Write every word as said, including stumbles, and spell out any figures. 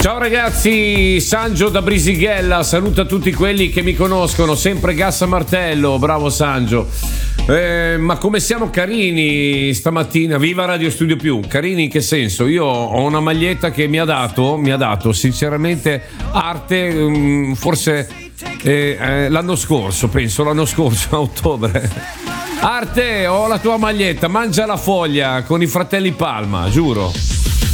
Ciao ragazzi, Sangio da Brisighella, saluta tutti quelli che mi conoscono, sempre gas a martello, bravo Sangio. Eh, ma come siamo carini stamattina, viva Radio Studio Più, carini in che senso? Io ho una maglietta che mi ha dato, mi ha dato sinceramente Arte, um, forse eh, eh, l'anno scorso, penso l'anno scorso a ottobre. Arte, ho la tua maglietta, mangia la foglia con i fratelli Palma, giuro.